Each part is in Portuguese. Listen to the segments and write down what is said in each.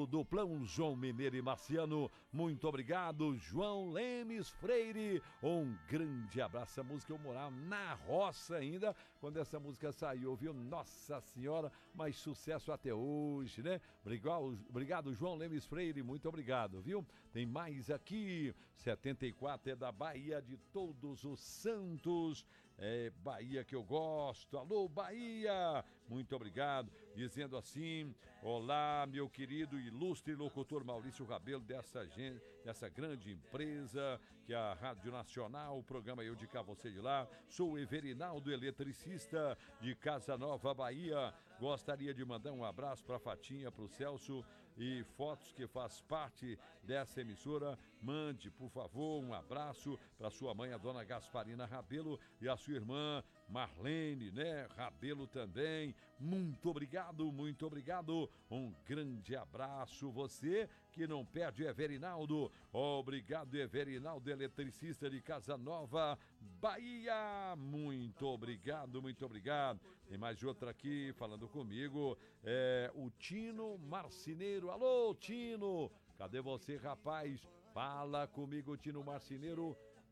Duplão, João Mineiro e Marciano, muito obrigado. João Lemes Freire, um grande abraço. Essa música eu morava na roça ainda, quando essa música saiu, viu? Nossa Senhora, mas sucesso até hoje, né? Obrigado, João Lemes Freire, muito obrigado, viu? Tem mais aqui, 74 é da Bahia de Todos os Santos, é Bahia que eu gosto. Alô, Bahia, muito obrigado. Dizendo assim: olá, meu querido ilustre locutor Maurício Rabelo, dessa grande empresa que é a Rádio Nacional, o programa Eu de Cá, Você de Lá. Sou o Everinaldo, eletricista de Casa Nova, Bahia. Gostaria de mandar um abraço para a Fatinha, para o Celso e fotos que faz parte dessa emissora. Mande, por favor, um abraço para sua mãe, a dona Gasparina Rabelo, e a sua irmã Marlene, né? Rabelo também. Muito obrigado, muito obrigado. Um grande abraço. Você que não perde o Everinaldo. Obrigado, Everinaldo, eletricista de Casa Nova, Bahia. Muito obrigado, muito obrigado. Tem mais outra aqui falando comigo. O Tino Marcineiro. Alô, Tino. Cadê você, rapaz? Fala comigo, Tino Marcineiro.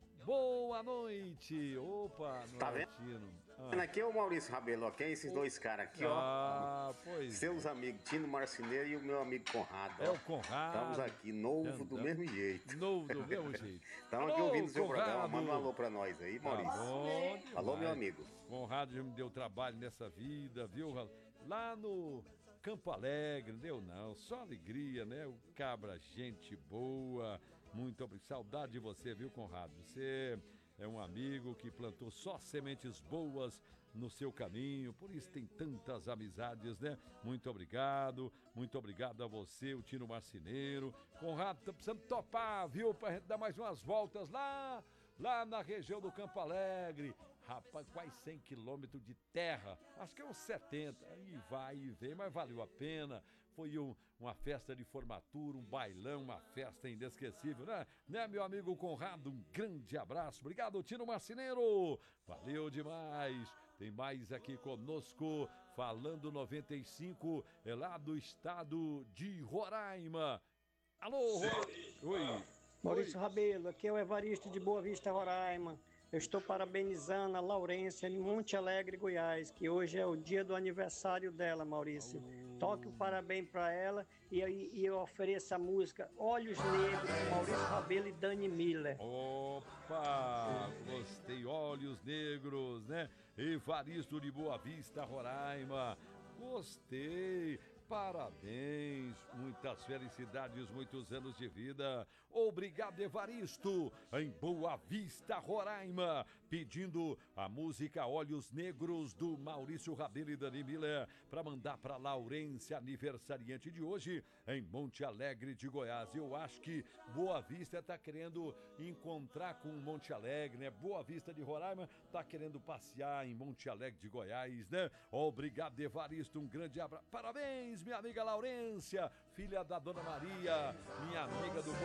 Boa noite! Opa, tá vendo? Aqui é o Maurício Rabelo, ok? Esses dois caras aqui, ó. Pois seus amigos, Tino Marcineiro e o meu amigo Conrado. É o Conrado. Estamos aqui, novo do mesmo jeito. Novo do mesmo jeito. Estamos aqui ouvindo o seu programa. Manda um alô pra nós aí, Maurício. Alô, meu amigo. Conrado já me deu trabalho nessa vida, viu? Lá no Campo Alegre, não deu não, só alegria, né? O cabra, gente boa. Muito obrigado, saudade de você, viu, Conrado? Você é um amigo que plantou só sementes boas no seu caminho, por isso tem tantas amizades, né? Muito obrigado a você, o Tino Marcineiro. Conrado, tá precisando topar, viu? Pra gente dar mais umas voltas lá na região do Campo Alegre. Rapaz, quase 100 quilômetros de terra, acho que é uns 70, e vai e vem, mas valeu a pena. Foi uma festa de formatura, um bailão, uma festa inesquecível, né, meu amigo Conrado? Um grande abraço, obrigado, Tino Marcineiro, valeu demais. Tem mais aqui conosco, falando 95, é lá do estado de Roraima. Alô, Oi. Maurício Rabelo, aqui é o Evaristo de Boa Vista, Roraima. Eu estou parabenizando a Laurência em Monte Alegre, Goiás, que hoje é o dia do aniversário dela, Maurício. Toque o parabéns para ela e eu ofereço a música Olhos Negros, Maurício Rabelo e Dani Miller. Opa, gostei, Olhos Negros, né? Evaristo de Boa Vista, Roraima. Gostei. Parabéns, muitas felicidades, muitos anos de vida. Obrigado, Evaristo, em Boa Vista, Roraima, pedindo a música Olhos Negros do Maurício Rabelo e Dani Miller para mandar para Laurência, aniversariante de hoje, em Monte Alegre de Goiás. Eu acho que Boa Vista está querendo encontrar com Monte Alegre, né? Boa Vista de Roraima está querendo passear em Monte Alegre de Goiás, né? Obrigado, Evaristo, um grande abraço. Parabéns, minha amiga Laurência, filha da Dona Maria, minha amiga do